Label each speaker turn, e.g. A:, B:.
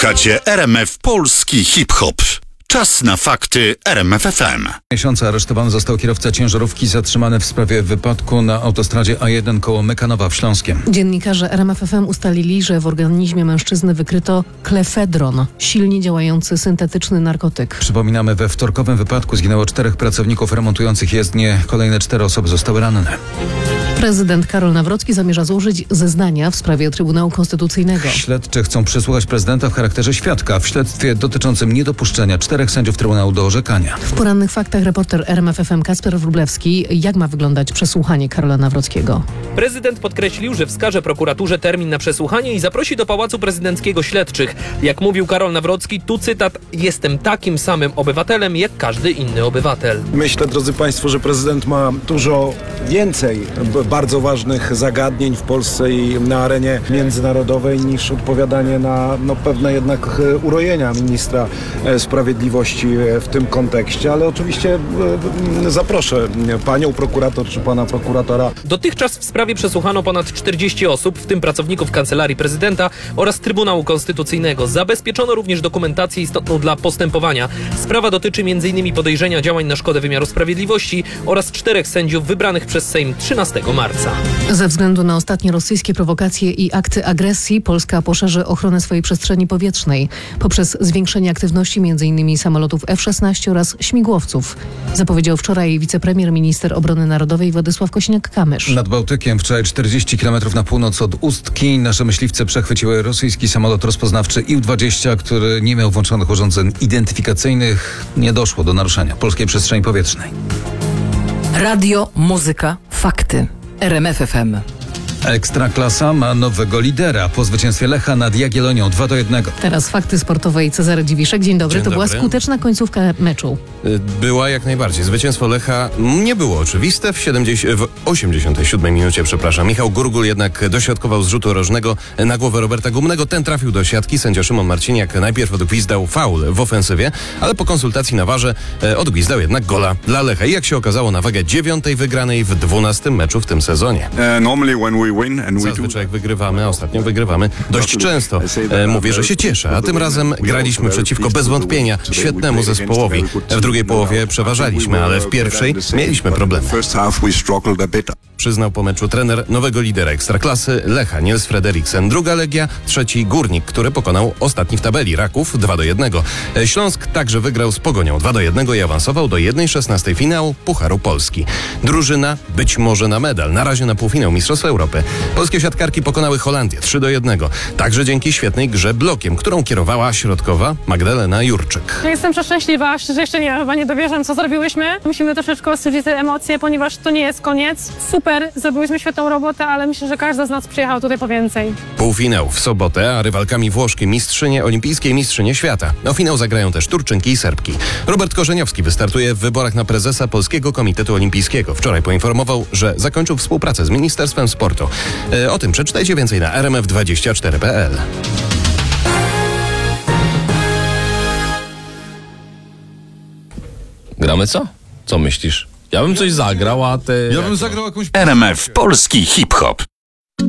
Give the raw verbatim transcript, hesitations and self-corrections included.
A: Słuchacie R M F Polski Hip-Hop. Czas na fakty R M F F M.
B: Miesiąca aresztowany został kierowca ciężarówki zatrzymany w sprawie wypadku na autostradzie A jeden koło Mekanowa w Śląskiem.
C: Dziennikarze R M F F M ustalili, że w organizmie mężczyzny wykryto klefedron, silnie działający syntetyczny narkotyk.
B: Przypominamy, we wtorkowym wypadku zginęło czterech pracowników remontujących jezdnię. Kolejne cztery osoby zostały ranne.
C: Prezydent Karol Nawrocki zamierza złożyć zeznania w sprawie Trybunału Konstytucyjnego.
B: Śledczy chcą przesłuchać prezydenta w charakterze świadka w śledztwie dotyczącym niedopuszczenia czterech sędziów Trybunału do orzekania.
C: W porannych faktach reporter R M F F M Kacper Wróblewski. Jak ma wyglądać przesłuchanie Karola Nawrockiego?
D: Prezydent podkreślił, że wskaże prokuraturze termin na przesłuchanie i zaprosi do Pałacu Prezydenckiego śledczych. Jak mówił Karol Nawrocki, tu cytat: jestem takim samym obywatelem jak każdy inny obywatel.
E: Myślę, drodzy Państwo, że prezydent ma dużo więcej bardzo ważnych zagadnień w Polsce i na arenie międzynarodowej niż odpowiadanie na no, pewne jednak urojenia ministra sprawiedliwości w tym kontekście, ale oczywiście zaproszę panią prokurator czy pana prokuratora.
D: Dotychczas w sprawie przesłuchano ponad czterdzieści osób, w tym pracowników Kancelarii Prezydenta oraz Trybunału Konstytucyjnego. Zabezpieczono również dokumentację istotną dla postępowania. Sprawa dotyczy między innymi podejrzenia działań na szkodę wymiaru sprawiedliwości oraz czterech sędziów wybranych przez Sejm trzynastego marca.
C: Ze względu na ostatnie rosyjskie prowokacje i akty agresji Polska poszerzy ochronę swojej przestrzeni powietrznej poprzez zwiększenie aktywności między innymi samolotów F szesnaście oraz śmigłowców, zapowiedział wczoraj wicepremier minister obrony narodowej Władysław Kosiniak-Kamysz.
B: Nad Bałtykiem wczoraj czterdzieści kilometrów na północ od Ustki nasze myśliwce przechwyciły rosyjski samolot rozpoznawczy I dwadzieścia, który nie miał włączonych urządzeń identyfikacyjnych. Nie doszło do naruszenia polskiej przestrzeni powietrznej.
F: Radio, muzyka, fakty. R M F F M.
B: Ekstraklasa ma nowego lidera po zwycięstwie Lecha nad Jagiellonią dwa do jednego.
C: Teraz fakty sportowe i Cezary Dziwiszek. Dzień dobry.
G: Dzień
C: to
G: dobry.
C: była skuteczna końcówka meczu.
G: Była jak najbardziej. Zwycięstwo Lecha nie było oczywiste. W, siedemdziesiątej, w osiemdziesiątej siódmej minucie, przepraszam, Michał Gurgul jednak dośrodkował z rzutu rożnego na głowę Roberta Gumnego. Ten trafił do siatki. Sędzia Szymon Marciniak najpierw odgwizdał faul w ofensywie, ale po konsultacji na warze odgwizdał jednak gola dla Lecha. I jak się okazało, na wagę dziewiątej wygranej w dwunastym meczu w tym sezonie. Zazwyczaj jak wygrywamy, a ostatnio wygrywamy dość często. E, mówię, że się cieszę, a tym razem graliśmy przeciwko bez wątpienia świetnemu zespołowi. W drugiej połowie przeważaliśmy, ale w pierwszej mieliśmy problemy. Przyznał po meczu trener nowego lidera Ekstraklasy Lecha, Niels Frederiksen. Druga Legia, trzeci Górnik, który pokonał ostatni w tabeli Raków dwa do jednego. Śląsk także wygrał z Pogonią dwa do jednego i awansował do jednej szesnastej finału Pucharu Polski. Drużyna być może na medal, na razie na półfinał Mistrzostw Europy. Polskie siatkarki pokonały Holandię trzy do jednego. Także dzięki świetnej grze blokiem, którą kierowała środkowa Magdalena Jurczyk.
H: Ja jestem przeszczęśliwa, szczerze jeszcze nie, chyba nie dowierzam, co zrobiłyśmy. Musimy troszeczkę ostudzić te emocje, ponieważ to nie jest koniec. Super, zrobiłyśmy świetną robotę, ale myślę, że każda z nas przyjechała tutaj po więcej.
G: Półfinał w sobotę, a rywalkami Włoszki mistrzynie olimpijskiej, mistrzynie świata. O finał zagrają też Turczynki i Serbki. Robert Korzeniowski wystartuje w wyborach na prezesa Polskiego Komitetu Olimpijskiego. Wczoraj poinformował, że zakończył współpracę z Ministerstwem Sportu. E, o tym przeczytajcie więcej na r m f dwadzieścia cztery kropka p l.
I: Gramy co? Co myślisz? Ja bym coś zagrał, a ty...
B: Ja bym zagrał jakąś...
A: R M F Polski Hip-Hop.